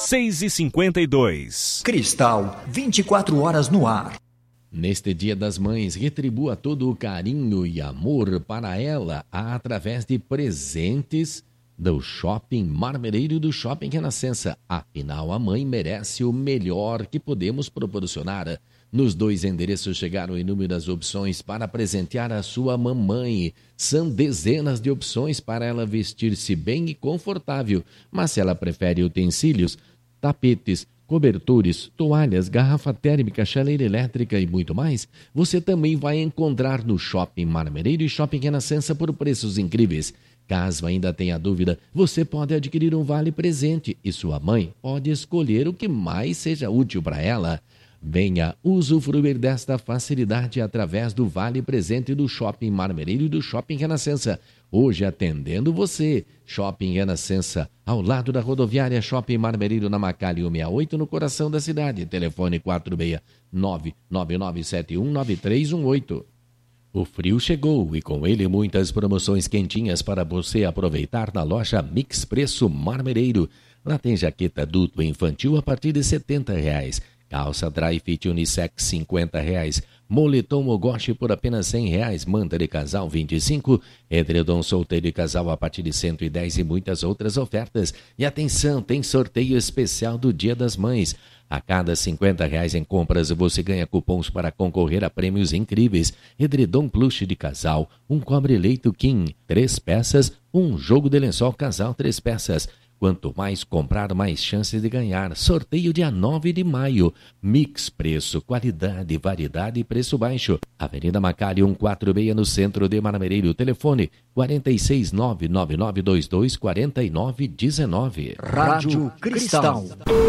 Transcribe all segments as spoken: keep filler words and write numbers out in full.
seis e cinquenta e dois. Cristal, vinte e quatro horas no ar. Neste Dia das Mães, retribua todo o carinho e amor para ela através de presentes do Shopping Marmereiro e do Shopping Renascença. Afinal, a mãe merece o melhor que podemos proporcionar. Nos dois endereços chegaram inúmeras opções para presentear a sua mamãe. São dezenas de opções para ela vestir-se bem e confortável. Mas se ela prefere utensílios, tapetes, cobertores, toalhas, garrafa térmica, chaleira elétrica e muito mais, você também vai encontrar no Shopping Marmereiro e Shopping Renascença por preços incríveis. Caso ainda tenha dúvida, você pode adquirir um vale presente e sua mãe pode escolher o que mais seja útil para ela. Venha usufruir desta facilidade através do Vale Presente do Shopping Marmereiro e do Shopping Renascença. Hoje atendendo você, Shopping Renascença, ao lado da rodoviária Shopping Marmereiro na Macalli cento e sessenta e oito, no coração da cidade. Telefone quatro seis nove nove nove sete um nove três um oito. O frio chegou e com ele muitas promoções quentinhas para você aproveitar na loja Mix Preço Marmereiro. Lá tem jaqueta adulto e infantil a partir de setenta reais. Calça dry fit unissex cinquenta reais, moletom Mogoshi por apenas cem reais, manta de casal vinte e cinco, edredom solteiro e casal a partir de cento e dez e muitas outras ofertas. E atenção, tem sorteio especial do Dia das Mães. A cada cinquenta reais em compras você ganha cupons para concorrer a prêmios incríveis. Edredom plush de casal, um cobre-leito king, três peças, um jogo de lençol casal três peças. Quanto mais comprar, mais chances de ganhar. Sorteio dia nove de maio. Mix Preço, qualidade, variedade e preço baixo. Avenida Macalli cento e quarenta e seis, no centro de Marmereiro. Telefone quatro seis nove nove nove dois dois quatro nove um nove. Rádio Cristal.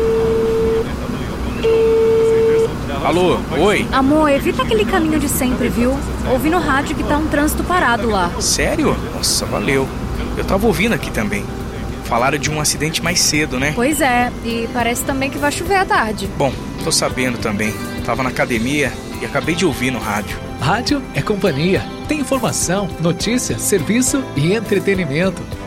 Alô, oi? Amor, evita aquele caminho de sempre, viu? Ouvi no rádio que tá um trânsito parado lá. Sério? Nossa, valeu. Eu tava ouvindo aqui também. Falaram de um acidente mais cedo, né? Pois é, e parece também que vai chover à tarde. Bom, tô sabendo também. Tava na academia e acabei de ouvir no rádio. Rádio é companhia. Tem informação, notícia, serviço e entretenimento.